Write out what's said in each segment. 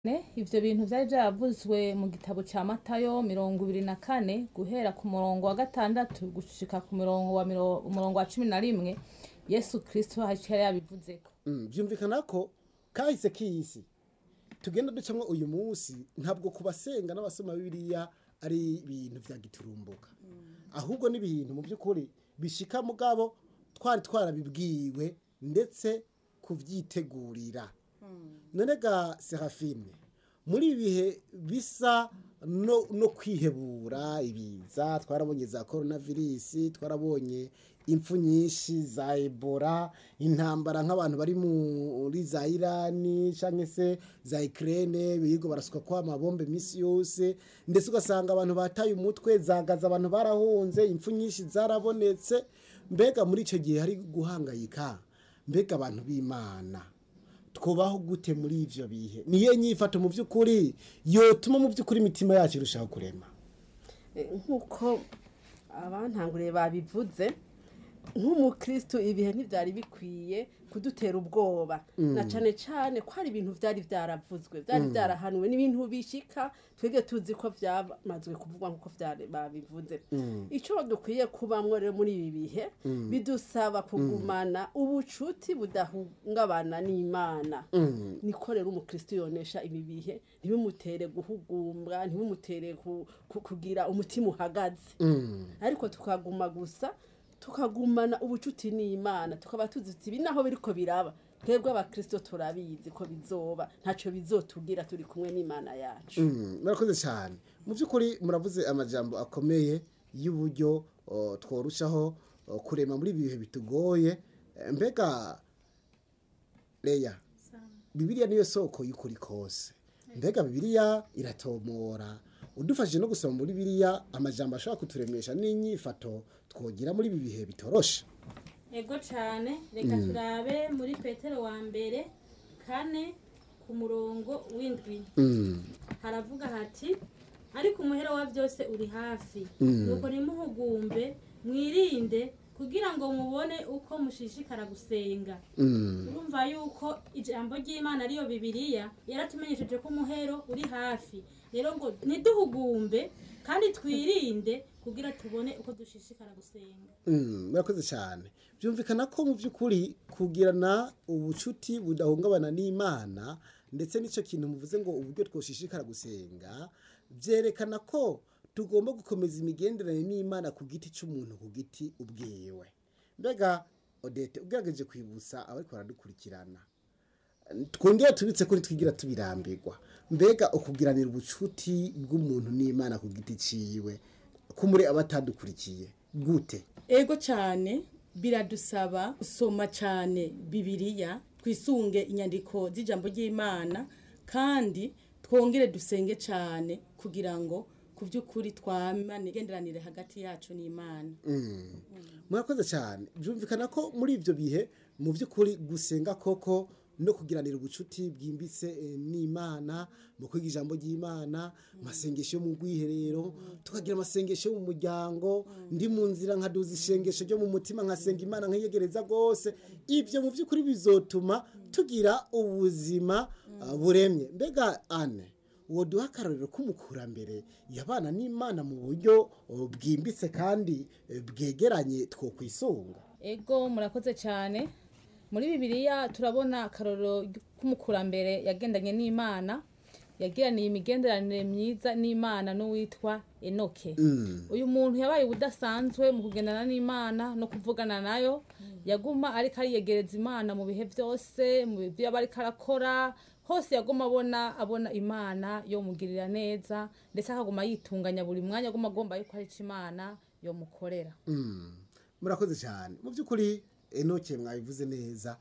Ivyo bintu vyari vyaravuzwe mu gitabo ca Matayo 24 guhera ku murongo wa 6 gushika ku murongo wa 11 Yesu Kristo yari yabivuzeko. Vyumvikana ko kahise k'isi tugenda ducamwo uyu munsi ntabwo kubasenga n'abasoma Bibiliya ari ibintu vya giturumbuka, ahubwo ni ibintu mu by'ukuri bishika mugabo twari twarabibwiwe ndetse kuvyitegurira. None ga Serafine, muri ibihe bisa no kwihebura ibiza, twarabonye za coronavirus, twarabonye impfu nyinshi za Ebola, intambara nk'abantu bari muri za Irani canke se za Ukraine bigo barasuka kwa amabombe misi yose, ndetse ugasanga abantu bataye umutwe, zagaza abantu barahunze, impfu nyinshi zarabonetse. Mbega muri ico gihe hari guhangayika, mbega abantu b'Imana twobaho gute muri ivyo bihe? Niye nyifato mu vy'ukuri yotuma mu vy'ukuri imitima yacu irushaho kurema? Nkuko abantanguriye babivuze, nk'umukristo ibihe ntivyari bikwiye kudutera ubwoba, na cane cane ko hari ibintu vyari vyaravuzwe, vyari vyarahanuwe, n'ibintu bishika twege tuzi ko vyamazwe kuvugwa nkuko vyari babivuze. Ico dukwiye kubamwo rero muri ibi bihe bidusaba kugumana ubucuti budahungabana n'Imana. Niko rero umukristo yonesha ibi bihe, ntibimutere guhugumbwa, ntibimutere kugira umutima uhagaze, ariko tukaguma gusa tukagumana ubucuti n'Imana, tukaba tuzi naho biriko biraba twebwe abakristo turabizi ko bizoba ntaco bizotugira turi kumwe n'Imana yacu. Murakoze cyane. Mu by'ukuri muravuze amajambo akomeye y'uburyo tworushaho kurema muri ibihe bitugoye. Mbega Leya, Bibiliya niyo soko y'ukuri kose. Mbega Bibiliya iratomora, udufashije no gusoma muri Bibiliya amajambo ashaka kuturemesha n'inyifato twogira muri ibi bihe bitoroshe. Ego cane, reka turabe muri Petero wa mbere 4 ku murongo w'indwi. Haravuga hati, ariko umuhero wa vyose uri hafi, nuko nimuhugumbe mwirinde kugira ngo mubone uko mushishikara gusenga. Urumva yuko ijambo ry'Imana ariyo Bibiliya yaratumenyesheje ko umuhero uri hafi, rero ngo niduhugumbe kandi twirinde kugira tubone uko dushishikara gusenga. Murakoze cyane. Byumvikana ko mu by'ukuri kugirana ubucuti budahungabana n'Imana, ndetse n'ico kintu muvuze ngo uburyo twoshishikara gusenga, vyerekana ko tugomba gukomeza imigenderanire n'Imana ku giti c'umuntu ku giti ubwiwe. Mbega Odette, ugerageje kwibutsa abariko baradukurikirana, twongere tubitse kuri twigira tubirambirwa, mbega ukugiranira ubucuti bw'umuntu n'Imana ku giti ciwe kumure abatadukurikiye gute? Ego cyane, biradusaba gusoma cyane Bibiliya, twisunge inyandiko z'ijambo ry'Imana, kandi twongere dusenge cyane kugira ngo ku by'ukuri twamane igenderanire hagati yacu n'Imana. Murakoze cyane. Byumvikana ko muri ivyo bihe mu by'ukuri gusenga koko no kugiranira ubucuti bwimbitse n'Imana, mu kwiga ijambo ry'Imana, masengesho yo mu rwiherero, tukagira amasengesho yo mu muryango, ndi mu nzira nkaduza ishengesho ryo mu mutima nkasenga Imana nkayegereza gose. Ivyo mu by'ukuri bizotuma tugira ubuzima buremye. Mbega Anne, uwo duha akarorero k'umukurambere yabana n'Imana mu buryo bwimbitse kandi bwegeranye twokwisunga? Ego murakoze cyane. Muri Bibiliya turabona akarorero k'umukurambere yagendanye n'Imana, yagiraniye imigenderanire myiza n'Imana n'uwitwa Enoke. Uyu muntu yabaye ubudasanzwe mu kugendana n'Imana no kuvugana nayo, yaguma ariko ariyegereza Imana mu bihe byose, mu bivyo yaba ariko arakora hose, yaguma abona Imana yo mugirira neza, ndetse akaguma yitunganya buri mwanya, aguma agomba yuko ari Imana yo mukorera. Murakoze cyane. Mu by'ukuri Enoke mwabivuze neza,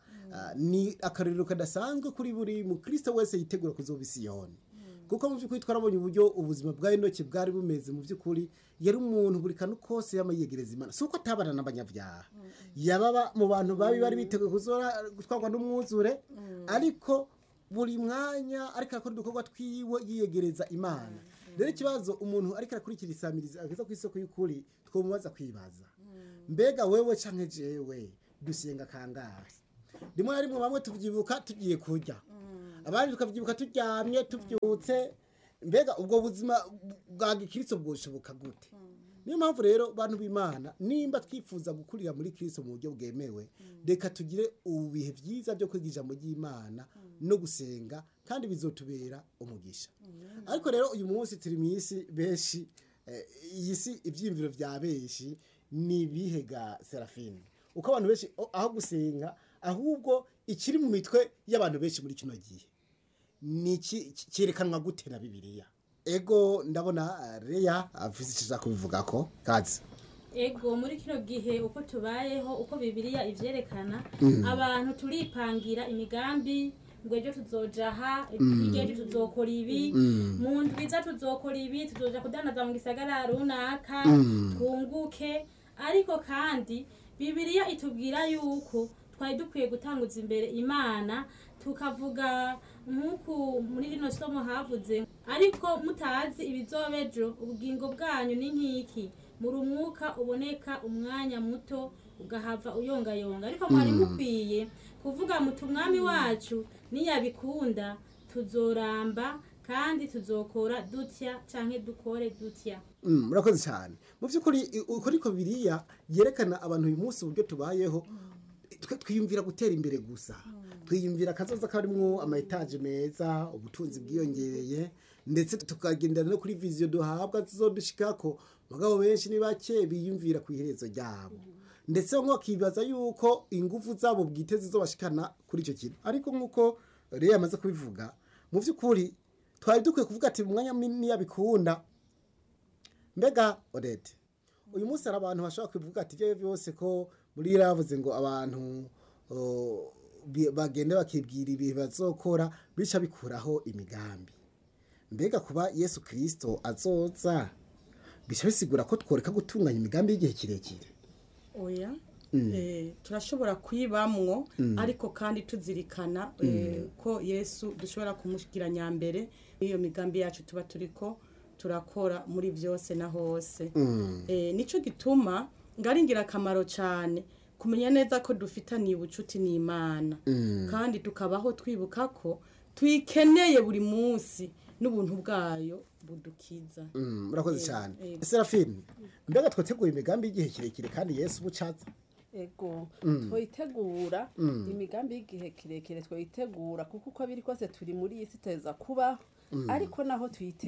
ni akarorero kadasanzwe kuri buri mukristo wese yitegura kuzoba Siyoni, kuko mu by'ukuri twarabonye uburyo ubuzima bwa Enoke bwari bumeze. Mu by'ukuri yari umuntu buri kantu kose yamayegereza Imana, suko atabana n'abanyabyaha, yababa mu bantu bari biteguye kuzora gutwarwa n'umwuzure, ariko buri mwanya ariko akora udukorwa twiwe yiyegereza Imana. Rero ikibazo umuntu ariko arakurikira isamiriza ageza ku isoko y'ukuri, twomubaza kwibaza, mbega wewe canke jewe dusenga kangahe? Rimwe na rimwe bamwe tuvyibuka tugiye kurya, abandi tukavyibuka turyamye tuvyutse. Mbega ubwo buzima bwa gikristo bwoshoboka gute? Niyo mpamvu rero bantu b'Imana nimba twifuza gukurira muri Kristo mu buryo bwemewe, reka tugire ubihe vyiza byo kwiga ijambo ry'Imana no gusenga, kandi bizotubera umugisha. Ariko rero uyu munsi turi mw'isi benshi, iyi si ivyimviro vya benshi ni bihega Serafine, uko abantu benshi aho gusenga ahubwo ikiri mu mitwe y'abantu benshi muri kino gihe niki cyerekanwa gute na Bibiliya? Ego ndabona Leya afise icyo kubivuga ko kazi. Ego muri kino gihe uko tubayeho, uko Bibiliya ivyerekana, abantu turipangira imigambi ngo ejo tuzoja aha, ejo tuzokora ibi, mu ndwiza tuzokora ibi, tuzoja kudandaza mu gisagara runaka twunguke. Ariko kandi Bibiliya itubwira yuko twari dukwiye gutanguza imbere Imana, tukavuga nk'uku muri rino somo havuze, ariko mutazi ibizobejo, ubugingo bwanyu ni nk'iki, muri umwuka uboneka umwanya muto ugahava uyongayonga. Ariko mwari mukwiye kuvuga muti umwami wacu niyabikunda tuzoramba kandi tuzokora dutya canke dukore dutya. Murakoze cyane. Mu by'ukuri uko niko Bibiliya yerekana abantu uyu munsi uburyo tubayeho, twiyumvira gutera imbere gusa, twiyumvira kazoza karimwo ama etage meza, ubutunzi bwiyongereye, ndetse tukagendera no kuri vision duhabwa tuzodushikako. Mugabo benshi ni bake biyumvira ku iherezo ryabo, ndetse nko kibaza yuko ingufu zabo bwite zizobashikana kuri icyo kintu. Ariko nkuko Leya amaze kubivuga, mu by'ukuri twari dukwiye kuvuga ati umwanya niyabikunda. Mbega Odette, uyu munsi hari abantu bashobora kuvuga ati ibyo byose ko muri yavuze ngo abantu bagende bakibwira ibihe bazokora bica bikuraho imigambi. Mbega kuba Yesu Kristo azoza bica bisigura ko tworeka gutunganya imigambi y'igihe kirekire? Oya, turashobora kwibamwo, ariko kandi tuzirikana ko Yesu dushobora kumushikira nyambere iyo migambi yacu tuba turiko turakora muri byose na hose. Nico gituma ngaringira akamaro cyane kumenya neza ko dufitaniye ubucuti n'Imana, kandi tukabaho twibuka ko twikeneye buri munsi n'ubuntu bwayo budukiza. Murakoze cyane. Serafine, mbega twateguye imigambi y'igihe kirekire kandi Yesu bucaza? Ego twitegura imigambi y'igihe kirekire, twitegura kuko uko biri kose turi muri iyi si teza kubaho, ariko naho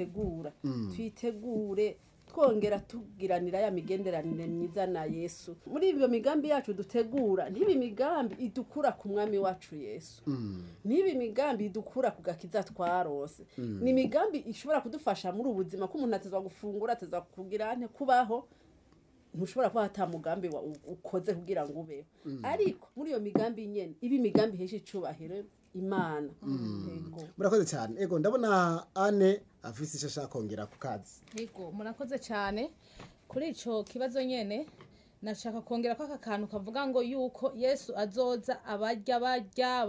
twitegure twongera tugiranira ya migenderanire myiza na Yesu. Muri ibyo migambi yacu dutegura, ntibi migambi idukura ku mwami wacu Yesu, ntibi migambi idukura ku gakiza twarose, ni migambi ishobora kudufasha muri ubuzima ko umuntu atezwa gufungura, atezwa kugira kubaho. Ntushobora kuba hata mugambi ukoze kugira ngo ubeho, ariko muri iyo migambi nyene ibi migambi heshe icubahiro Imana. Ego murakoze cyane. Ego ndabona Anne afise icyo ashaka kongera ku kazi. Ego murakoze cyane kuri ico kibazo nyene. Nashaka kongera ko akakantu kavuga ngo yuko Yesu azoza abarya barya,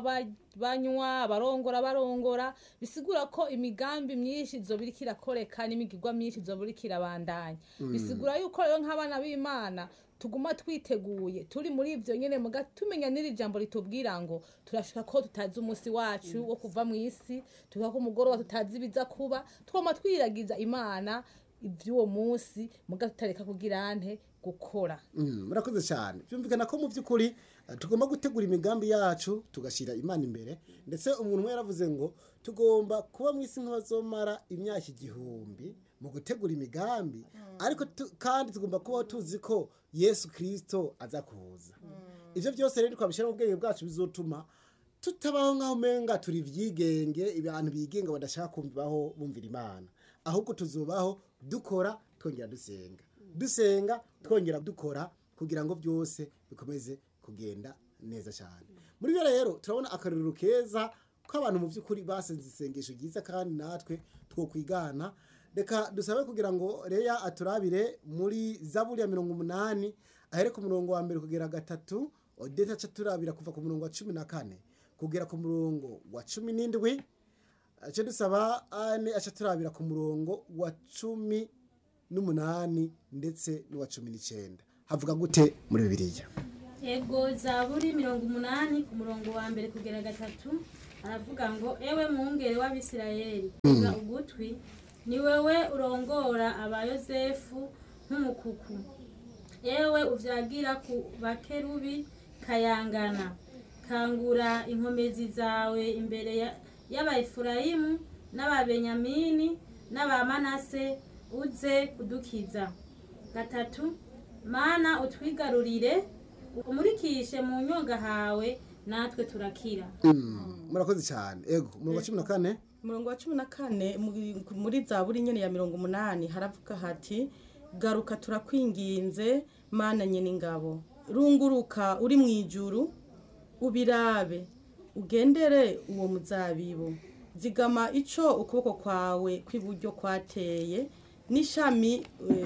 banywa, barongora, bisigura ko imigambi myinshi izobirikira koreka n'imigirwa myinshi izobirikira bandanya. Bisigura yuko rero nk'abana b'Imana tuguma twiteguye, turi muri ivyo nyene muga tumenya n'iri jambo litubwira ngo turashika ko tutazi umunsi wacu wo kuva mu isi, tukako umugoroba tutazi biza kuba, twoma twiragiza Imana ivy'uwo munsi muga tutareka kugira nte gukora. Murakoze cyane. Byumvikana ko mu by'ukuri tugomba gutegura imigambi yacu tugashira Imana imbere, ndetse umuntu yaravuze ngo tugomba kuba mu isi nk'abazomara imyaka 1000 mu gutegura imigambi, ariko kandi tugomba kuba tuzi ko Yesu Kristo aza kuza. Ivyo byose rero twabishira mu bwenge bwacu bizotuma tutabaho nkaho menga turi vyigenge, abantu bigenga badashaka kumvaho bumvira Imana, ahubwo tuzobaho dukora twongera dusenga twongera dukora kugira ngo byose bikomeze kugenda neza cyane. Muri byo rero turabona akaruriro keza ko abantu mu by'ukuri basenze isengesho ryiza, kandi natwe twokwigana. Reka dusabe kugira ngo Leya aturabire muri Zaburi ya 80 ahere ku murongo wa 1 kugera 3, Odeta aca turabira kuva ku murongo wa 14 kugera ku murongo wa 17, aca dusaba Ane aca turabira ku murongo wa 18 ndetse n'uwa 19. Havuga gute muri Bibiliya? Ego Zaburi 80 ku murongo wa 1 kugera 3 aravuga ngo ewe mwungere w'abisirayeli tega ugutwi ni wewe urongora aba yosefu nk'umukuku ewe uvyagira ku bakerubi kayangana kangura inkomezi zawe imbere y'abaefurayimu n'ababenyamini n'abamanase uze kudukiza. 3 mana utwigarurire umurikishe mu nyonga hawe natwe turakira. Murakoze cyane. Ego umurongo wa 14. Umurongo wa 14 muri Zaburi nyene ya 180 haravuga hati garuka turakwinginze mana nyene ingabo runguruka uri mwijuru ubirabe ugendere uwo muzabibu zigama ico ukuboko kwawe kw'iburyo kwateye n'ishami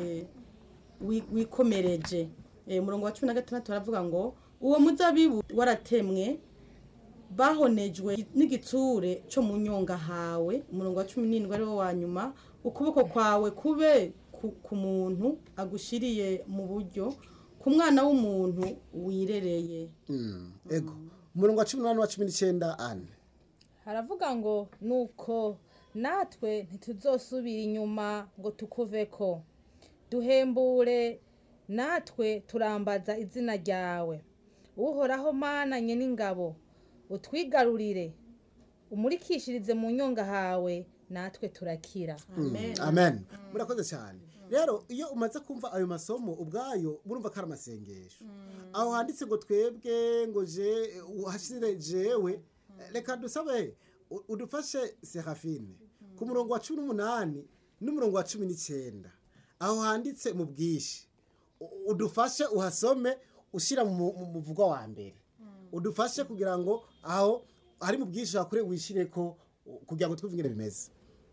wikomereje. Umurongo wa 16 haravuga ngo uwo muzabibu waratemwe bahonejwe n'igitsure cyo mu nyonga hawe. Umurongo wa 17 ari wo wa nyuma ukuboko kwawe kube ku muntu agushiriye mu buryo ku mwana w'umuntu wirereye. Ego umurongo wa 18 wa 19 ane haravuga ngo nuko natwe ntituzosubira inyuma ngo tukuveko duhembure natwe turambaza izina ryawe uhoraho mana nyene ingabo utwigarurire umurikishirize mu nyonga hawe natwe turakira. Amen. Amen. Murakoze cyane. Rero iyo umaze kumva ayo masomo ubwayo murumva ko ari amasengesho. Aho handitse ngo twebwe ngo je uhashire jewe reka dusabe udufashe Serafine ku murongo wa 18 n'umurongo wa 19 aho handitse mu bwishi udufashe uhasome ushira mu muvugo wa mbere udufashe kugira ngo aho ari mu bwishi hakure wishireko kugira ngo twivingire bimeze.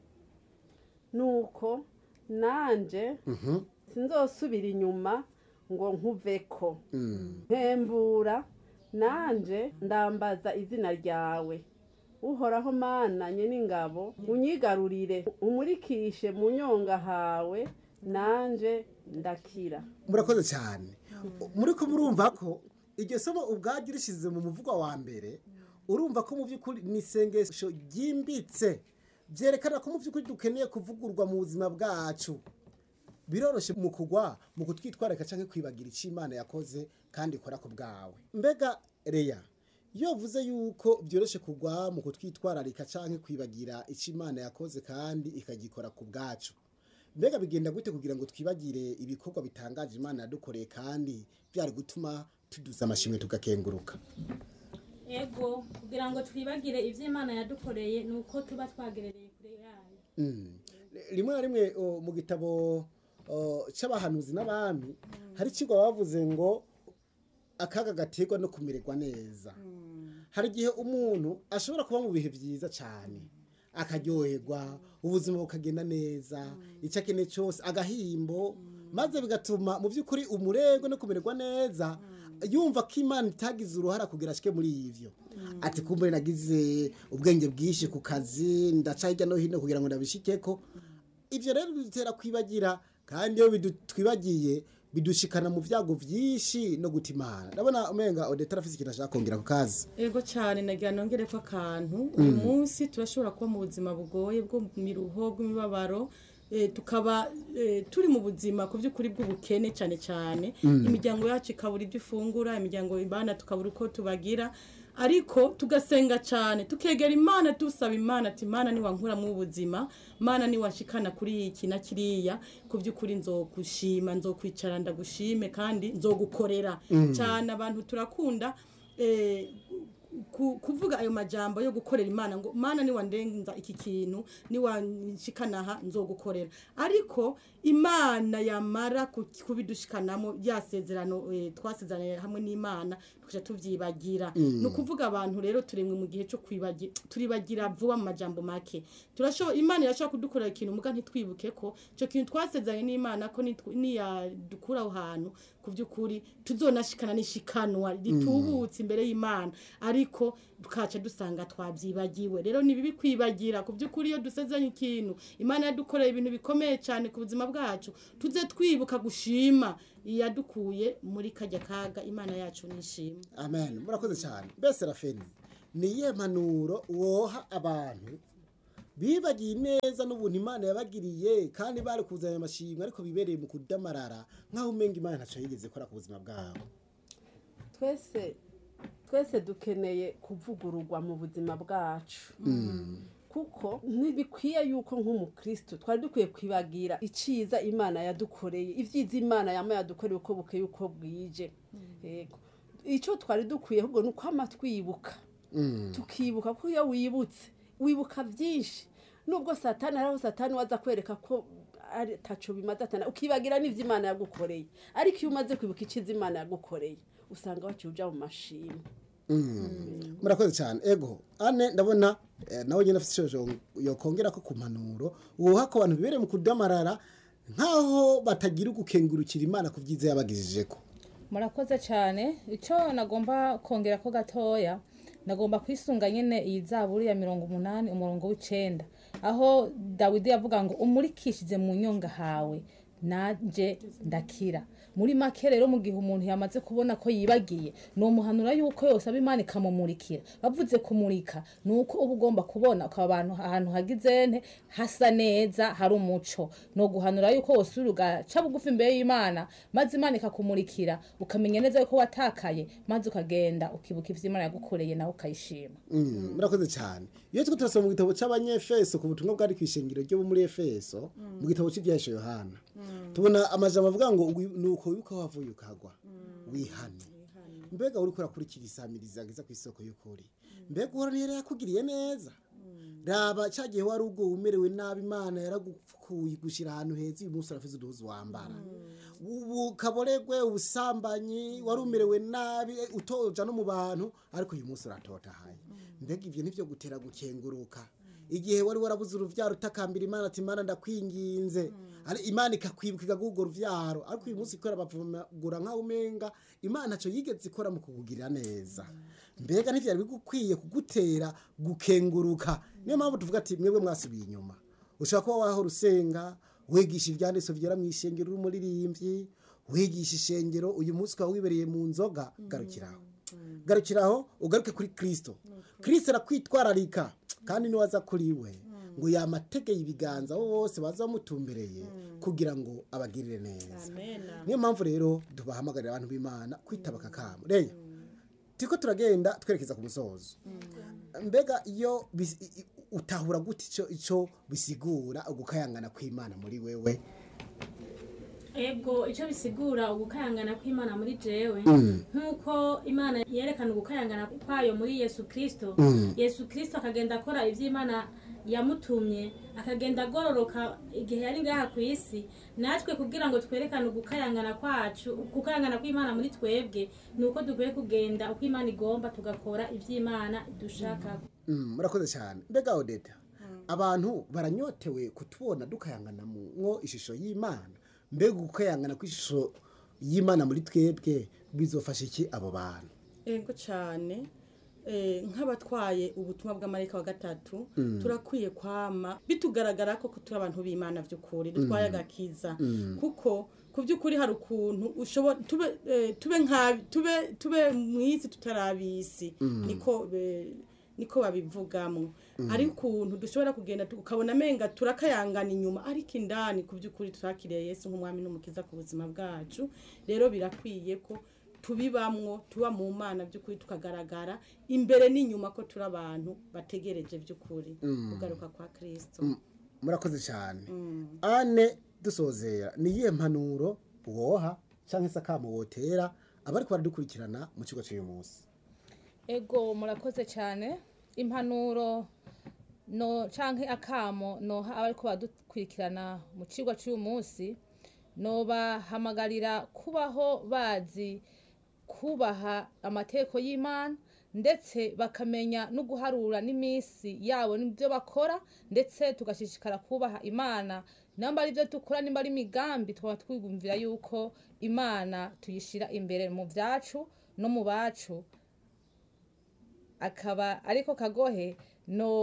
Nuko nanje sinzosubira inyuma ngo nkuveko mpembura nanje ndambaza izina ryawe uhoraho mana nyene ingabo unyigarurire umurikishe mu nyonga hawe nanje ndakira. Murakoze cyane. Muri ko murumva ko iryo somo ubwagira rishize mu muvugo wa mbere urumva ko mu by'ukuri ni isengesho ryimbitse byerekana ko mu by'ukuri dukeneye kuvugurwa mu buzima bwacu. Biroroshe mu kugwa mu kutwitwareka canke kwibagira icyo Imana yakoze kandi ikora ku bwawe. Mbega Reya iyo uvuze yuko byoroshe kugwa mu kutwitwararika canke kwibagira icyo Imana yakoze kandi ikagikora ku bwacu, mbega bigenda gute kugira ngo twibagire ibikorwa bitangaje Imana yadukoreye kandi byari gutuma tuduza amashimwe tugakenguruka? Ego kugira ngo twibagire ivyo Imana yadukoreye nuko tuba twagerereye kure yayo. Rimwe na rimwe mu gitabo c'abahanuzi n'abami hari ikigo bavuze ngo akaga gaterwa no kumererwa neza. Hari igihe umuntu ashobora kuba mu bihe byiza cyane akaryoherwa ubuzima bukagenda neza icyo akeneye cyose agahimbo maze bigatuma mu by'ukuri umurego no kumererwa neza yumva ko Imana itagize uruhara kugira ashike muri ivyo. Ati kumbure nagize ubwenge bwinshi ku kazi ndaca hirya no hino kugira ngo ndabishikeko. Ivyo rero bidutera kwibagira kandi iyo bidutwibagiye bidushikana mu vyago vyinshi no gutimana. Ndabona umenga Odeta afise ikintu ashaka kongera ku kazi. Ego cyane nagira nongere ko akantu uyu munsi turashobora kuba mu buzima bugoye bwo miruho bw'imibabaro tukaba turi mu buzima ku by'ukuri bw'ubukene cyane cyane imiryango yacu ikabura ibyo ifungura imiryango ibana tukabura uko tubagira ariko tugasenga cyane tukegera Imana dusaba Imana ati Imana ni wankura mu buzima Imana ni washikana kuri iki na kiriya ku by'ukuri nzogushima nzokwicara ndagushime kandi nzogukorera cyane. Abantu turakunda kuvuga ayo majambo yo gukorera Imana ngo Imana ni wandenza iki kintu ni wanshikanaha nzogukorera ariko Imana yamara kubidushikanamo yasezerano twasezeranye hamwe n'Imana tukaje tuvyibagira no kuvuga abantu rero turemwe mu gihe cyo kwibagira turibagira vuba mu majambo make turasho Imana yashaka kudukorera ikintu muga ntitwibuke ko cyo kintu twasezeranye n'Imana ko ni yadukura aho hantu ku by'ukuri tuzonashikana nishikanwa ritubutse imbere y'Imana ariko tukaca dusanga twabyibagiwe. Rero ni bibi kwibagira ku by'ukuri iyo dusezeranye ikintu Imana yadukoreye ibintu bikomeye cyane ku buzima bwacu tuze twibuka gushima yadukuye muri kajya kaga Imana yacu nishima. Amen. Murakoze cyane. Mbese Serafine niye mpanuro woha abantu bibagiye neza n'ubuntu imana yabagiriye kandi bari kuzanya amashimwe ariko bibereye mu kudamarara nk'aho umenga imana ntaco yigeze ikora ku buzima bwabo. twese dukeneye kuvugururwa mu buzima bwacu kuko ntibikwiye yuko nk'umukristo twari dukwiye kwibagira iciza imana yadukoreye ivyiza imana yama yadukoreye uko bukeye uko bwije. Yego icyo twari dukwiye ahubwo ni ukwama twibuka tukibuka ko iyo wibutse wibuka byinshi nubwo satani hariho satani waza kwereka ko taco bimaze atana ukibagira n'ivyo imana yagukoreye ariko iyo umaze kwibuka iciza imana yagukoreye usanga wacuja mu mashimwe. Murakoze cyane. Ego ane ndabona nawe nyine afite ishojo yokongera ko ku mpanuro woha ko abantu bibere mu kudamarara nkaho batagira gukengurukira imana ku byiza yabagijije ko. Murakoze cyane. Icyo nagomba kongera ko gatoya nagomba kwisunga nyine iyi zaburi ya 80 umurongo w'icenda aho Dawidi yavuga ngo umurikishije mu nyonga hawe nanje ndakira. Muri make rero mu gihe umuntu yamaze kubona ko yibagiye no muhanura yuko yose abimana ikamumurikira. Bavuze kumurika nuko uba ugomba kubona ukaba abantu ahantu hagizene hasa neza hari umuco no guhanura yuko wose urugaca bugufi imbere y'Imana maze Imana ikakumurikira ukamenya neza yuko watakaye maze ukagenda ukibuka ivy'Imana yagukoreye nawe ukayishima. Murakoze cyane. Iyo twe turasoma mu gitabo c'abanyefeso ku butumwa bwari kwishengero ryo muri Efeso mu gitabo cy'ibyahesho Yohana tubona amajambo avuga ngo nuko wibuka wavuye ukagwa wihane. Mbega uri kurakurikira isamiriza giza ku isoko y'ukuri. Mbega uhora yari yakugiriye neza. Raba cyagiye wari ubwo umerewe nabi Imana yaragupfukuye gushira ahantu heza uyu munsi arafize uduhuzu wambara. Ubu kaboregwe ubusambanyi wari umerewe nabi utoja no mu bantu ariko uyu munsi uratotahaye. Mbega ivyo nivyo gutera gukenguruka. Igihe wari warabuze uruvyaro utakambira Imana ati Imana ndakwinginze ari Imana ikakwibuka ikagugura uruvyaro ariko uyu munsi ikora bavumagura nka umenga Imana cyo yigeze ikora mu kugugirira neza. Mbega ntivyari bigukwiye kugutera gukenguruka. Niyo mpamvu tuvuga ati mwebwe mwasubiye inyuma ushaka kuba waho rusenga wigisha ivyanditso vyera mu ishengero umuririmbyi wigisha ishengero uyu munsi kwa wibereye mu nzoga garukiraho ugaruke kuri Kristo. Kristo arakwitwararika kandi ni waza kuri we ngo yamatege ibiganza bose baza mutumbereye kugira ngo abagirire neza. Niyo mpamvu rero tubahamagarira abantu b'Imana kwitaba kakamo. Reya tiko turagenda twerekeza ku musozo. Mbega iyo utahura gute ico bisigura ugukayangana kw'Imana muri wewe? Ego icyo bisigura ugukayangana kw'Imana muri jewe nkuko Imana yerekana ugukayangana kwayo muri Yesu Kristo. Yesu Kristo akagenda akora ivy'Imana yamutumye akagenda agororoka igihe yari ngaha ku isi natwe kugira ngo twerekane ugukayangana kwacu gukayangana kw'Imana muri twebwe nuko dukwiye kugenda uko Imana igomba tugakora ivy'Imana dushaka. Murakoze cyane. Mbega Odeta abantu baranyotewe kutubona dukayangana mu ishusho y'Imana. Mbega gukayangana kw'ishusho y'Imana muri twebwe bizofasha iki abo bantu? Ego cyane. Nk'abatwaye ubutumwa bw'amareka wa gatatu turakwiye kwama bitugaragara ko turi abantu b'Imana by'ukuri dutwaye agakiza kuko ku by'ukuri hari ukuntu ushobora tube mwisi tutarabisi niko babivugamo ari ukuntu dushobora kugenda tukabona menga turakayangana inyuma ariko indani ku by'ukuri turakiriye Yesu nk'umwami n'umukiza ku buzima bwacu. Rero birakwiye ko tubibamwo tuba mu Mana by'ukuri tukagaragara imbere n'inyuma ko turi abantu bategereje by'ukuri kugaruka kwa Kristo. Murakoze cyane. Ane dusozera niyihe mpanuro woha canke sakamo wotera abari ko baradukurikirana mu kigo cy'uyu munsi? Ego murakoze cyane. Impanuro no canke akamo noha abari ko badukurikirana mu kigo cy'uyu munsi no bahamagarira kubaho bazi kubaha amateko y'Imana ndetse bakamenya no guharura n'imisi yabo n'ibyo bakora ndetse tugashishikara kubaha Imana namba ari byo tukora nimba ari migambi twaba twigumvira yuko Imana tuyishira imbere mu byacu no mu bacu akaba ariko kagohe no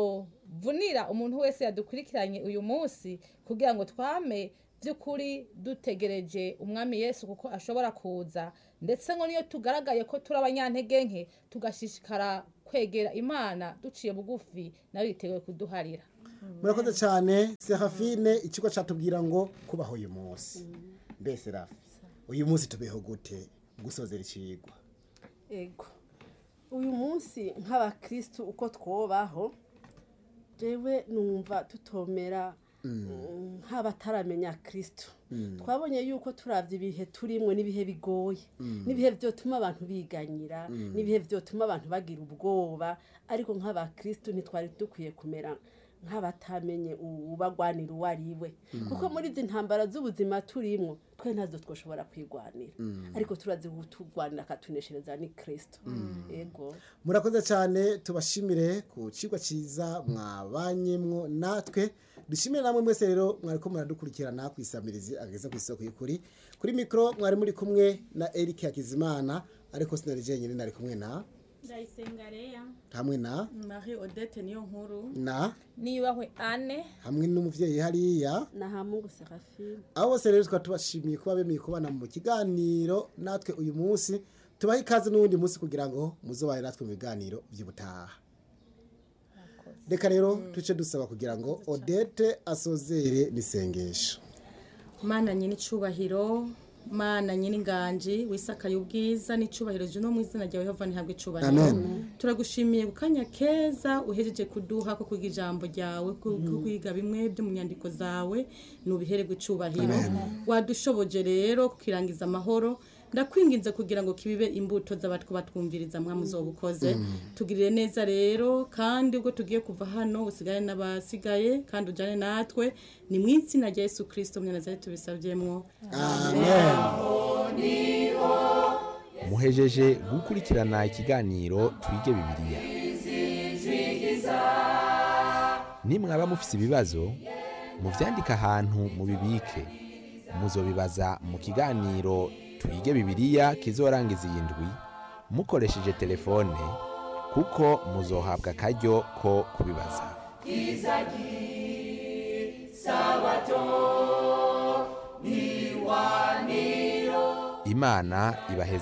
vunira umuntu wese yadukurikiranye uyu munsi kugira ngo twame by'ukuri dutegereje umwami Yesu kuko ashobora kuza, ndetse ngo niyo tugaragaye ko turi abanyantege nke tugashishikara kwegera Imana duciye bugufi, nayo yiteguye kuduharira. murakoze cyane Serafine. Ikigo cyatubwira ngo kubaho uyu munsi, mbese Rafi uyu munsi tubeho gute gusozera ikigwa? ego uyu munsi nk'abakristu uko twobaho, jewe numva tutomera nk'abataramenya kristu. Twabonye yuko turavye ibihe turimwe n'ibihe bigoye, n'ibihe vyotuma abantu biganyira, n'ibihe vyotuma abantu bagira ubwoba, ariko nk'abakristu ntitwari dukwiye kumera nk'abatamenye ubagwanira uwo ari we, kuko muri izi ntambara z'ubuzima turimwo twe ntazo twoshobora kwigwanira, ariko turazi kutugwanira akatuneshereza ni Kristo. Ego murakoze cyane, tubashimire ku cigwa ciza mwabanyemwo natwe. Dushimire namwe mwese rero mwariko muradukurikirana kwisamirizi ageze kw'isoko y'ukuri. Kuri mikro mwari muri kumwe na Eric Hakizimana, ariko sinari jenyine, nari kumwe na Ndayisenga Leya hamwe na Marie Odette niyo nkuru na Niyubahwe Anne hamwe n'umuvyeyi hariya na Hamungu Serafine. abo bose rero tukaba tubashimiye kuba bemeye kubana mu kiganiro natwe uyu munsi. Tubaha ikaze n'uwundi munsi kugira ngo muzobaye natwe mu biganiro by'ubutaha. Reka rero tuce dusaba kugira ngo Odette asozere n'isengesho. Mana nyine icubahiro, Mana nyine inganji wisakaye ubwiza n'icubahiro no mu izina ryawe Yehova ntihabwe icubahiro. Amen. Turagushimiye gukanya keza uhejeje kuduha ko kwiga ijambo ryawe, kwiga bimwe byo mu nyandiko zawe, nubihererwe icubahiro. Wadushoboje rero kukirangiza amahoro, ndakwinginze kugira ngo kibibe imbuto z'abatwo batwumviriza mwamuzobukoze. Tugirire neza rero, kandi ubwo tugiye kuva hano usigaye n'abasigaye, kandi ujane natwe, ni mu izina rya Yesu Kristo Mwanazareti tubisavyemwo. Amen. Muhejeje gukurikirana ikiganiro Twige Bibiliya. Nimwaba mufise ibibazo, muvyandika ahantu mubibike. Muzobibaza mu kiganiro Twige Bibiliya kizorangiza iyi ndwi mukoresheje telefone, kuko muzohabwa akaryo ko kubibaza. Imana ibaheze.